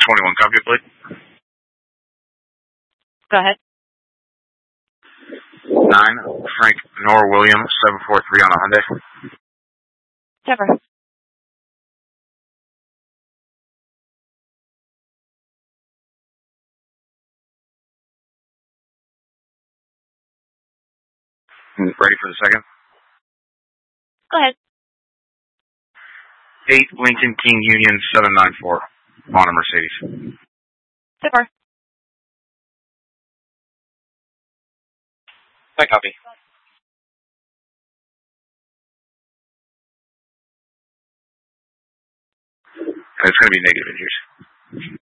21, copy, please. Go ahead. 9, Frank Nor William, 743 on a Hyundai. Trevor. Ready for the second? Go ahead. 8, Lincoln King Union, 794 on a Mercedes. Trevor. I copy. It's going to be negative in here.